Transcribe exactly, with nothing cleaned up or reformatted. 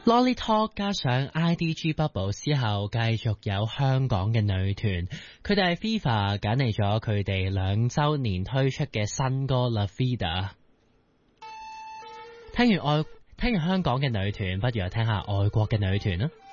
Lolly Talk 加上 I D G Bubble 之後，繼續有香港嘅女團，佢哋係 FIFA 揀嚟咗佢哋兩週年推出嘅新歌《La Vida》。聽完外聽完香港嘅女團，不如又聽下外國嘅女團啦。